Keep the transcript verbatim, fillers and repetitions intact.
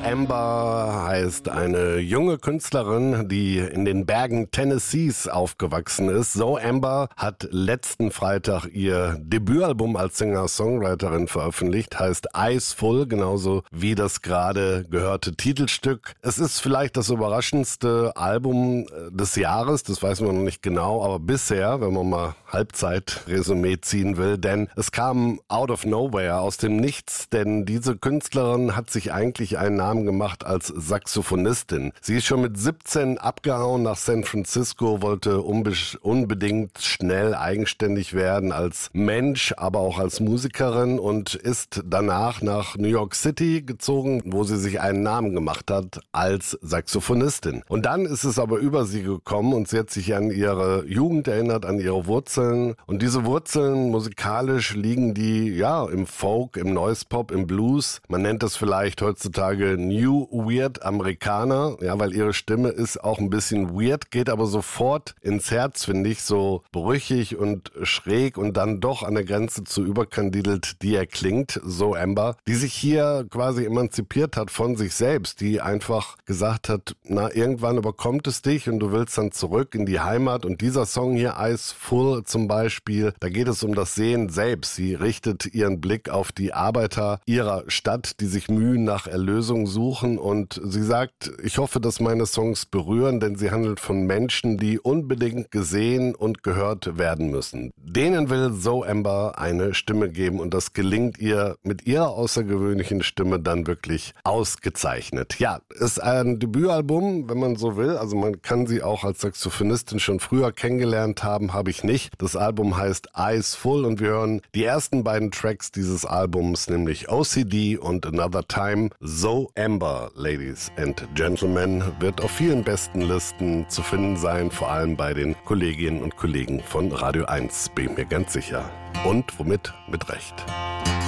Amber heißt eine junge Künstlerin, die in den Bergen Tennessees aufgewachsen ist. Zoe Amber hat letzten Freitag ihr Debütalbum als Singer-Songwriterin veröffentlicht, heißt Eyes Full, genauso wie das gerade gehörte Titelstück. Es ist vielleicht das überraschendste Album des Jahres, das weiß man noch nicht genau, aber bisher, wenn man mal Halbzeit-Resümee ziehen will, denn es kam out of nowhere, aus dem Nichts, denn diese Künstlerin hat sich eigentlich einen Namen gemacht als Saxophonistin. Sie ist schon mit siebzehn abgehauen nach San Francisco, wollte unbe- unbedingt schnell eigenständig werden als Mensch, aber auch als Musikerin und ist danach nach New York City gezogen, wo sie sich einen Namen gemacht hat als Saxophonistin. Und dann ist es aber über sie gekommen und sie hat sich an ihre Jugend erinnert, an ihre Wurzeln. Und diese Wurzeln musikalisch liegen die ja im Folk, im Noise Pop, im Blues. Man nennt das vielleicht heutzutage New Weird Amerikaner, ja, weil ihre Stimme ist auch ein bisschen weird, geht aber sofort ins Herz, finde ich, so brüchig und schräg und dann doch an der Grenze zu überkandidelt, die er klingt, so Amber, die sich hier quasi emanzipiert hat von sich selbst, die einfach gesagt hat, na, irgendwann überkommt es dich und du willst dann zurück in die Heimat und dieser Song hier, Eyes Full zum Beispiel, da geht es um das Sehen selbst. Sie richtet ihren Blick auf die Arbeiter ihrer Stadt, die sich Mühen nach Erlösung suchen und sie sagt, ich hoffe, dass meine Songs berühren, denn sie handelt von Menschen, die unbedingt gesehen und gehört werden müssen. Denen will Zoe Amber eine Stimme geben und das gelingt ihr mit ihrer außergewöhnlichen Stimme dann wirklich ausgezeichnet. Ja, ist ein Debütalbum, wenn man so will, also man kann sie auch als Saxophonistin schon früher kennengelernt haben, habe ich nicht. Das Album heißt Eyes Full und wir hören die ersten beiden Tracks dieses Albums, nämlich O C D und Another Time. Zoe Amber, Ladies and Gentlemen, wird auf vielen besten Listen zu finden sein, vor allem bei den Kolleginnen und Kollegen von Radio eins, bin ich mir ganz sicher. Und womit? Mit Recht.